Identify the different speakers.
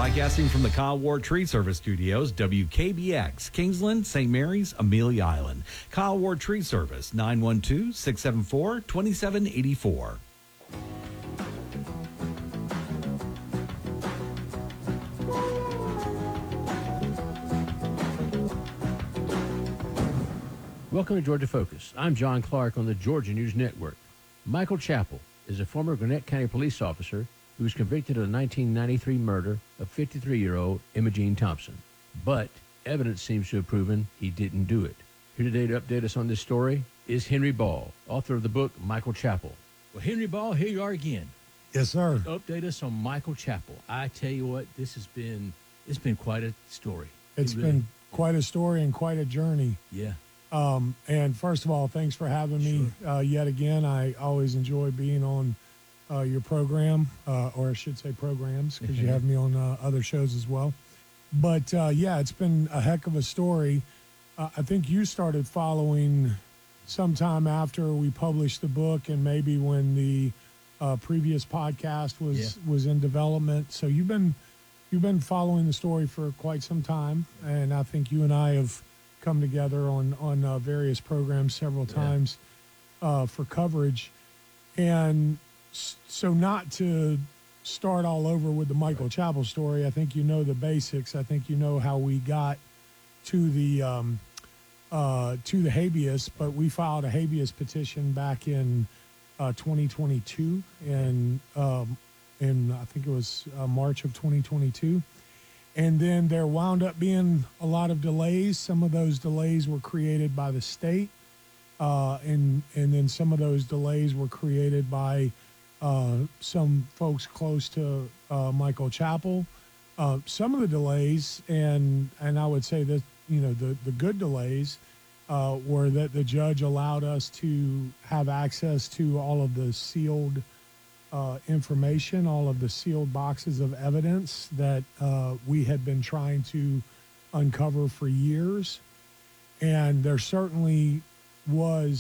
Speaker 1: Broadcasting from the Kyle Ward Tree Service Studios, WKBX, Kingsland, St. Mary's, Amelia Island. Kyle Ward Tree Service, 912-674-2784.
Speaker 2: Welcome to Georgia Focus. I'm John Clark on the Georgia News Network. Michael Chappell is a former Gwinnett County police officer who was convicted of the 1993 murder of 53-year-old Imogene Thompson. But evidence seems to have proven he didn't do it. Here today to update us on this story is Henry Ball, author of the book Michael Chappell. Well, Henry Ball, here you are again.
Speaker 3: Yes, sir.
Speaker 2: Update us on Michael Chappell. I tell you what, it's been quite a story.
Speaker 3: It's been quite a story and quite a journey.
Speaker 2: Yeah.
Speaker 3: And first of all, thanks for having me yet again. I always enjoy being on your program, or I should say programs, because you have me on other shows as well. But, yeah, it's been a heck of a story. I think you started following sometime after we published the book and maybe when the previous podcast was in development. So you've been following the story for quite some time, and I think you and I have come together on various programs several times for coverage. And so not to start all over with the Michael Chappell story, I think you know the basics. I think you know how we got to the habeas, but we filed a habeas petition back in 2022, and I think it was March of 2022. And then there wound up being a lot of delays. Some of those delays were created by the state, and then some of those delays were created by some folks close to Michael Chappell. Some of the delays, and I would say that, you know, the good delays were that the judge allowed us to have access to all of the sealed information, all of the sealed boxes of evidence that we had been trying to uncover for years. And there certainly was